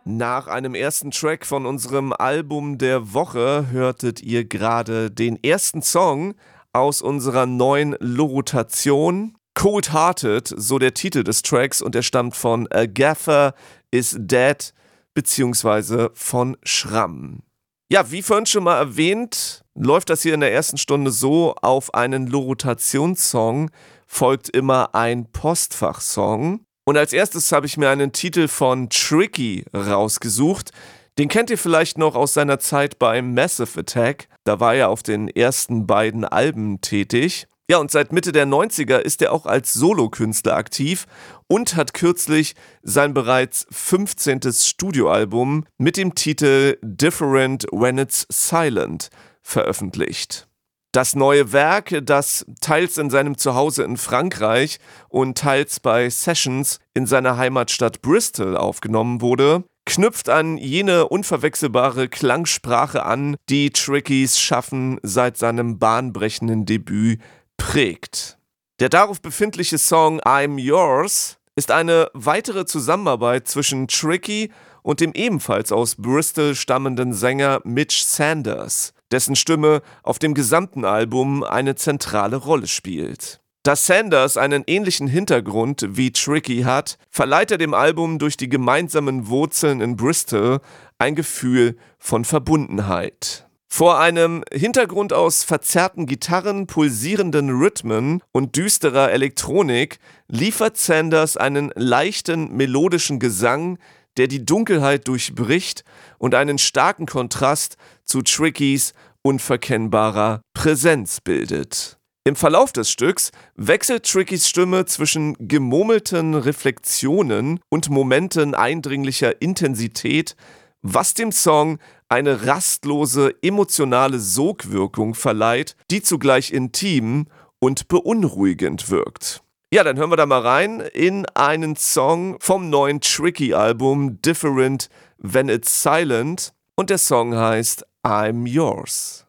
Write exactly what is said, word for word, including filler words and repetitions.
Nach einem ersten Track von unserem Album der Woche hörtet ihr gerade den ersten Song aus unserer neuen Lorotation. Cold Hearted, so der Titel des Tracks, und er stammt von A Gaffer Is Dead beziehungsweise von Schramm. Ja, wie vorhin schon mal erwähnt, läuft das hier in der ersten Stunde so: Auf einen Lorotationssong folgt immer ein Postfachsong. Und als erstes habe ich mir einen Titel von Tricky rausgesucht. Den kennt ihr vielleicht noch aus seiner Zeit bei Massive Attack. Da war er auf den ersten beiden Alben tätig. Ja, und seit Mitte der neunziger ist er auch als Solokünstler aktiv und hat kürzlich sein bereits fünfzehntes Studioalbum mit dem Titel Different When It's Silent veröffentlicht. Das neue Werk, das teils in seinem Zuhause in Frankreich und teils bei Sessions in seiner Heimatstadt Bristol aufgenommen wurde, knüpft an jene unverwechselbare Klangsprache an, die Trickys Schaffen seit seinem bahnbrechenden Debüt prägt. Der darauf befindliche Song I'm Yours ist eine weitere Zusammenarbeit zwischen Tricky und dem ebenfalls aus Bristol stammenden Sänger Mitch Sanders, dessen Stimme auf dem gesamten Album eine zentrale Rolle spielt. Da Sanders einen ähnlichen Hintergrund wie Tricky hat, verleiht er dem Album durch die gemeinsamen Wurzeln in Bristol ein Gefühl von Verbundenheit. Vor einem Hintergrund aus verzerrten Gitarren, pulsierenden Rhythmen und düsterer Elektronik liefert Sanders einen leichten, melodischen Gesang, der die Dunkelheit durchbricht und einen starken Kontrast zu Trickys unverkennbarer Präsenz bildet. Im Verlauf des Stücks wechselt Trickys Stimme zwischen gemurmelten Reflexionen und Momenten eindringlicher Intensität, was dem Song eine rastlose emotionale Sogwirkung verleiht, die zugleich intim und beunruhigend wirkt. Ja, dann hören wir da mal rein in einen Song vom neuen Tricky-Album Different When It's Silent, und der Song heißt I'm Yours.